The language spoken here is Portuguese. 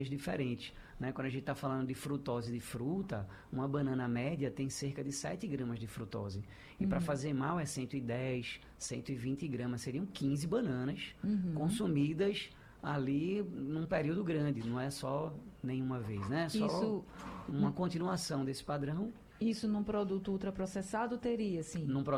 diferentes, né? Quando a gente está falando de frutose de fruta, uma banana média tem cerca de 7 gramas de frutose. E para fazer mal é 110, 120 gramas, seriam 15 bananas consumidas ali num período grande, não é só nenhuma vez, né? Só uma continuação desse padrão. Isso num produto ultraprocessado teria, sim? Num